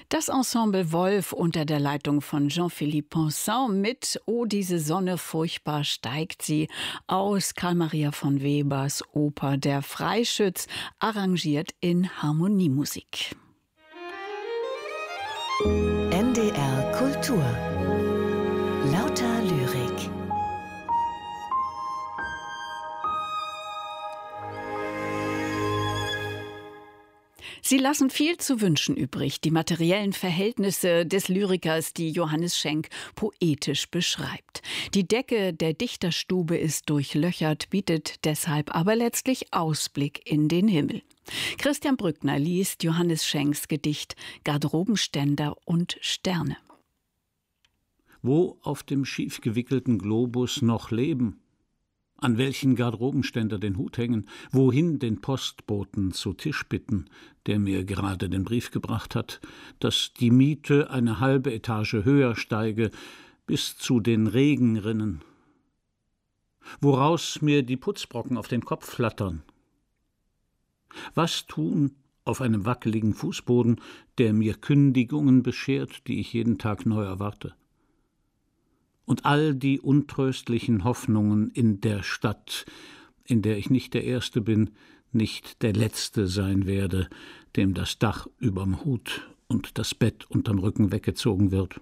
Das Ensemble Wolf unter der Leitung von Jean-Philippe Pinson mit »O, diese Sonne, furchtbar steigt sie« aus Karl Maria von Webers Oper Der Freischütz, arrangiert in Harmoniemusik. NDR Kultur. Lauter Lyrik. Sie lassen viel zu wünschen übrig, die materiellen Verhältnisse des Lyrikers, die Johannes Schenk poetisch beschreibt. Die Decke der Dichterstube ist durchlöchert, bietet deshalb aber letztlich Ausblick in den Himmel. Christian Brückner liest Johannes Schenks Gedicht Garderobenständer und Sterne. Wo auf dem schief gewickelten Globus noch leben? An welchen Garderobenständer den Hut hängen, wohin den Postboten zu Tisch bitten, der mir gerade den Brief gebracht hat, dass die Miete eine halbe Etage höher steige, bis zu den Regenrinnen, woraus mir die Putzbrocken auf den Kopf flattern. Was tun auf einem wackeligen Fußboden, der mir Kündigungen beschert, die ich jeden Tag neu erwarte? Und all die untröstlichen Hoffnungen in der Stadt, in der ich nicht der Erste bin, nicht der Letzte sein werde, dem das Dach überm Hut und das Bett unterm Rücken weggezogen wird.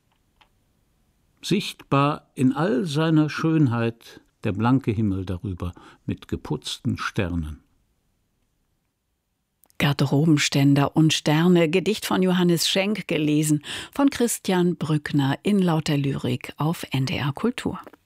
Sichtbar in all seiner Schönheit der blanke Himmel darüber mit geputzten Sternen. Garderobenständer und Sterne, Gedicht von Johannes Schenk, gelesen von Christian Brückner in Lauter Lyrik auf NDR Kultur.